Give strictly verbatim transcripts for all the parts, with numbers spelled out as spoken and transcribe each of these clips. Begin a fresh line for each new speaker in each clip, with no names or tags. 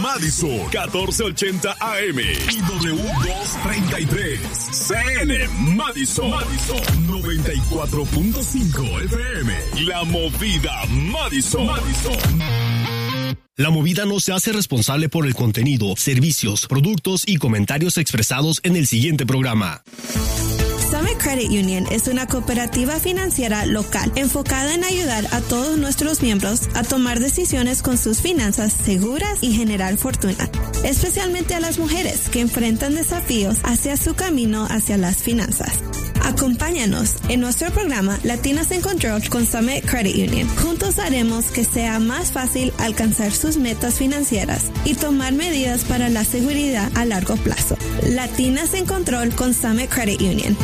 Madison, catorce ochenta A M y W doscientos treinta y tres C N Madison, Madison noventa y cuatro punto cinco F M. La Movida Madison. Madison.
La Movida no se hace responsable por el contenido, servicios, productos y comentarios expresados en el siguiente programa.
Summit Credit Union es una cooperativa financiera local enfocada en ayudar a todos nuestros miembros a tomar decisiones con sus finanzas seguras y generar fortuna, especialmente a las mujeres que enfrentan desafíos hacia su camino hacia las finanzas. Acompáñanos en nuestro programa Latinas en Control con Summit Credit Union. Juntos haremos que sea más fácil alcanzar sus metas financieras y tomar medidas para la seguridad a largo plazo. Latinas en Control con Summit Credit Union.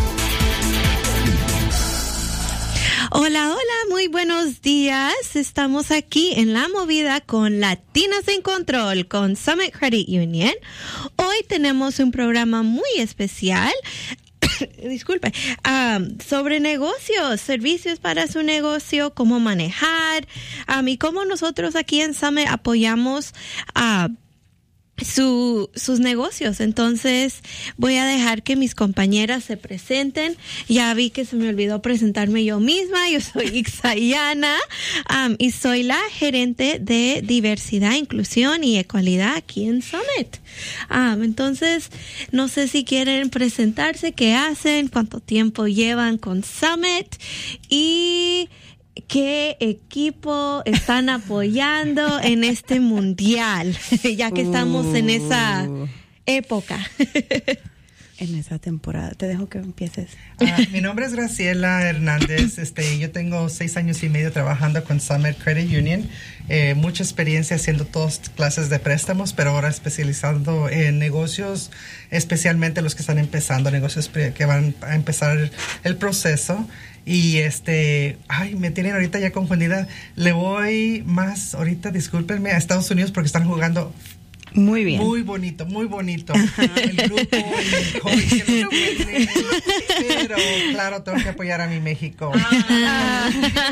Hola, hola, muy buenos días. Estamos aquí en La Movida con Latinas en Control con Summit Credit Union. Hoy tenemos un programa muy especial. Disculpe, um, sobre negocios, servicios para su negocio, cómo manejar, um, y cómo nosotros aquí en Summit apoyamos a uh, Su, sus negocios. Entonces voy a dejar que mis compañeras se presenten. Ya vi que se me olvidó presentarme yo misma. Yo soy Ixayana um, y soy la gerente de diversidad, inclusión y ecualidad aquí en Summit. Um, entonces no sé si quieren presentarse, qué hacen, cuánto tiempo llevan con Summit y ¿qué equipo están apoyando en este mundial? Ya que estamos uh, en esa época.
En esa temporada. Te dejo que empieces.
Uh, mi nombre es Graciela Hernández. Este, yo tengo seis años y medio trabajando con Summit Credit Union. Eh, mucha experiencia haciendo todas clases de préstamos, pero ahora especializando en negocios, especialmente los que están empezando, negocios que van a empezar el proceso. Y este, ay, me tienen ahorita ya confundida. Le voy más ahorita, discúlpenme, a Estados Unidos porque están jugando
muy bien.
Muy bonito, muy bonito. El grupo, el COVID, que no viene, pero claro, tengo que apoyar a mi México. Ah,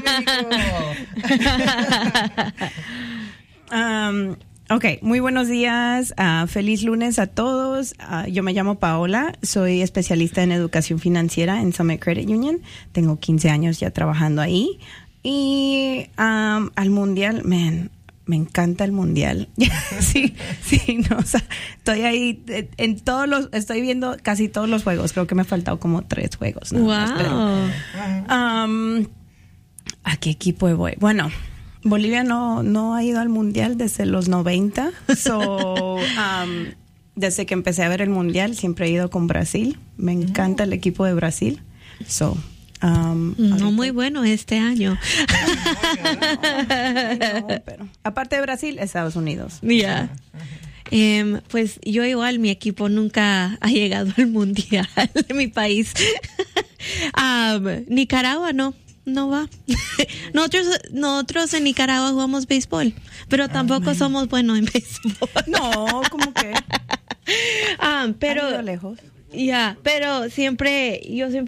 México. um, Ok, muy buenos días, uh, feliz lunes a todos. Uh, yo me llamo Paola, soy especialista en educación financiera en Summit Credit Union. Tengo quince años ya trabajando ahí. Y um, al mundial, man, me encanta el mundial. sí, sí, no, o sea, estoy ahí en todos los, estoy viendo casi todos los juegos. Creo que me ha faltado como tres juegos.
Wow.
Más, pero, um, ¿a qué equipo voy? Bueno, Bolivia no, no ha ido al mundial desde los noventa. So, um, desde que empecé a ver el mundial, siempre he ido con Brasil. Me encanta el equipo de Brasil. So, um,
no muy bueno este año.
no, pero aparte de Brasil, Estados Unidos.
Ya. Yeah. Um, pues yo igual, mi equipo nunca ha llegado al mundial de mi país. um, Nicaragua no. No va. nosotros, nosotros en Nicaragua jugamos béisbol, pero tampoco oh, somos buenos en béisbol.
No, como que.
Ah, pero
lejos.
Ya, yeah, pero siempre, yo siempre